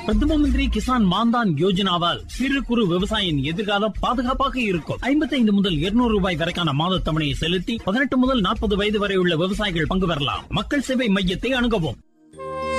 பிரதம மந்திரி கிசான் மான்தான் யோஜனாவால் சிறு குறு விவசாயியின் எதிர்காலம் பாதுகாப்பாக இருக்கும். 55 முதல் 200 ரூபாய் வரைக்கான மாத தவணையை செலுத்தி 18 முதல் 40 வயது வரை உள்ள விவசாயிகள் பங்கு பெறலாம். மக்கள் சேவை மையத்தை அணுகவும்.